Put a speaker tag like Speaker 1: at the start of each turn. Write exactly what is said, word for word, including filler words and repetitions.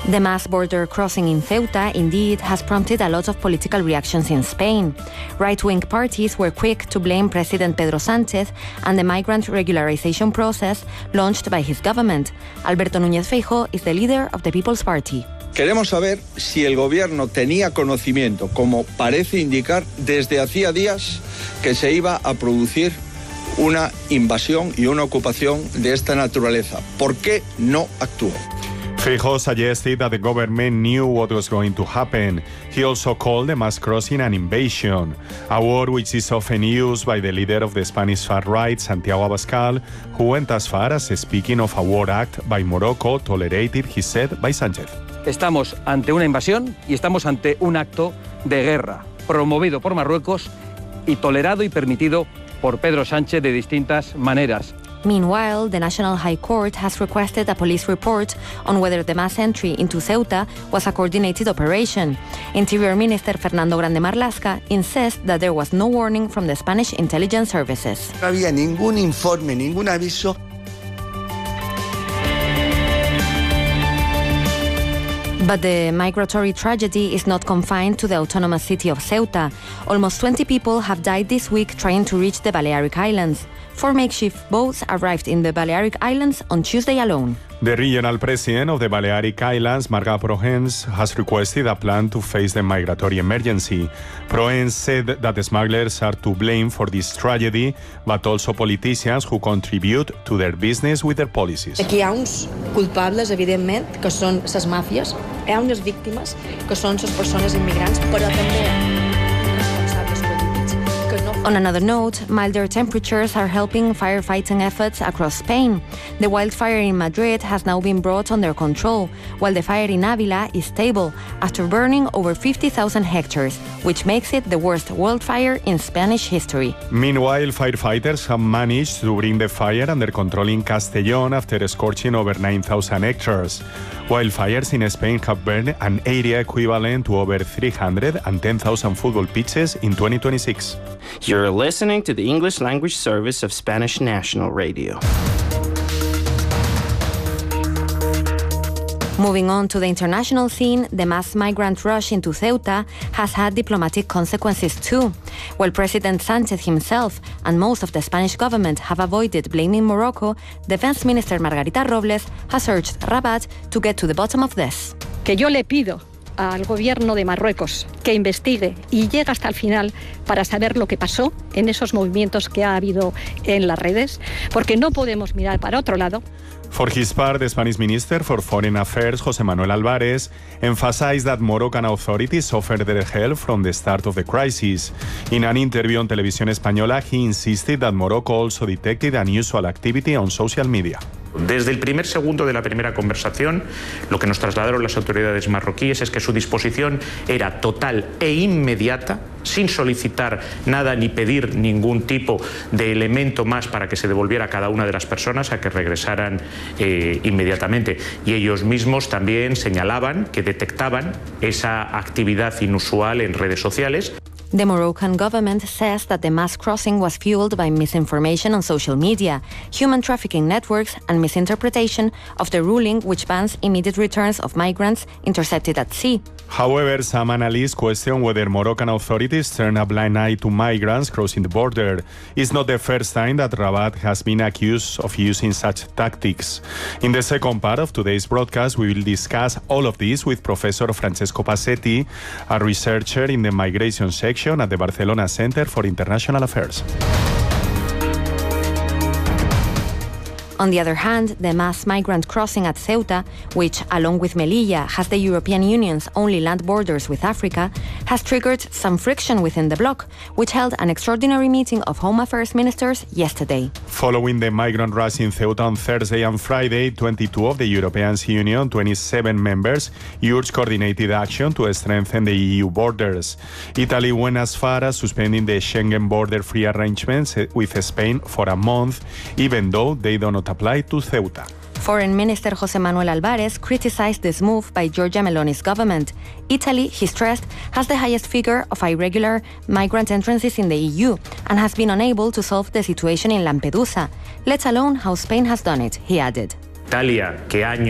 Speaker 1: The mass border crossing in Ceuta indeed has prompted a lot of political reactions in Spain. Right-wing parties were quick to blame President Pedro Sánchez and the migrant regularization process launched by his government. Alberto Núñez Feijóo is the leader of the People's Party.
Speaker 2: Queremos saber si el gobierno tenía conocimiento, como parece indicar desde hacía días, que se iba a producir una invasión y una ocupación de esta naturaleza. ¿Por qué no actuó?
Speaker 3: Feijóo suggested that the government knew what was going to happen. He also called the mass crossing an invasion, a word which is often used by the leader of the Spanish far-right, Santiago Abascal, who went as far as speaking of a war act by Morocco tolerated, he said, by Sánchez.
Speaker 4: Estamos ante una invasión y estamos ante un acto de guerra promovido por Marruecos y tolerado y permitido por Pedro Sánchez de distintas maneras.
Speaker 1: Meanwhile, the National High Court has requested a police report on whether the mass entry into Ceuta was a coordinated operation. Interior Minister Fernando Grande Marlaska insists that there was no warning from the Spanish intelligence services.
Speaker 5: No había ningún informe, ningún aviso.
Speaker 1: But the migratory tragedy is not confined to the autonomous city of Ceuta. Almost twenty people have died this week trying to reach the Balearic Islands. Four makeshift boats arrived in the Balearic Islands on Tuesday alone.
Speaker 3: The regional president of the Balearic Islands, Marga Prohens, has requested a plan to face the migratory emergency. Prohens said that the smugglers are to blame for this tragedy, but also politicians who contribute to their business with their policies.
Speaker 6: Aquí hi ha uns culpables, evidentment, que són les màfies, hi ha unes víctimes, que són les persones immigrants, però també responsables polítics.
Speaker 1: On another note, milder temperatures are helping firefighting efforts across Spain. The wildfire in Madrid has now been brought under control, while the fire in Ávila is stable after burning over fifty thousand hectares, which makes it the worst wildfire in Spanish history.
Speaker 3: Meanwhile, firefighters have managed to bring the fire under control in Castellón after scorching over nine thousand hectares. Wildfires in Spain have burned an area equivalent to over three hundred ten thousand football pitches in twenty twenty-six.
Speaker 7: You're listening to the English language service of Spanish National Radio.
Speaker 1: Moving on to the international scene, the mass migrant rush into Ceuta has had diplomatic consequences too. While President Sánchez himself and most of the Spanish government have avoided blaming Morocco, Defense Minister Margarita Robles has urged Rabat to get to the bottom of this.
Speaker 8: Que yo le pido al gobierno de Marruecos que investigue y llegue hasta el final para saber lo que pasó en esos movimientos que ha habido en las redes, porque no podemos mirar para otro lado.
Speaker 3: For his part, the Spanish Minister for Foreign Affairs, José Manuel Álvarez, emphasized that Moroccan authorities offered their help from the start of the crisis. In an interview on Televisión Española, he insisted that Morocco also detected unusual activity on social media.
Speaker 9: Desde el primer segundo de la primera conversación, lo que nos trasladaron las autoridades marroquíes es que su disposición era total e inmediata, sin solicitar nada ni pedir ningún tipo de elemento más para que se devolviera a cada una de las personas a que regresaran eh, inmediatamente. Y ellos mismos también señalaban que detectaban esa actividad inusual en redes sociales.
Speaker 1: The Moroccan government says that the mass crossing was fueled by misinformation on social media, human trafficking networks, and misinterpretation of the ruling which bans immediate returns of migrants intercepted at sea.
Speaker 3: However, some analysts question whether Moroccan authorities turn a blind eye to migrants crossing the border. It's not the first time that Rabat has been accused of using such tactics. In the second part of today's broadcast, we will discuss all of this with Professor Francesco Passetti, a researcher in the migration section at the Barcelona Center for International Affairs.
Speaker 1: On the other hand, the mass migrant crossing at Ceuta, which, along with Melilla, has the European Union's only land borders with Africa, has triggered some friction within the bloc, which held an extraordinary meeting of Home Affairs ministers yesterday.
Speaker 3: Following the migrant rush in Ceuta on Thursday and Friday, twenty-two of the European Union, twenty-seven members, urged coordinated action to strengthen the E U borders. Italy went as far as suspending the Schengen border-free arrangements with Spain for a month, even though they do not apply to Ceuta.
Speaker 1: Foreign Minister José Manuel Álvarez criticized this move by Giorgia Meloni's government. Italy, he stressed, has the highest figure of irregular migrant entrances in the E U and has been unable to solve the situation in Lampedusa, let alone how Spain has done it, he added.
Speaker 9: Italia, que años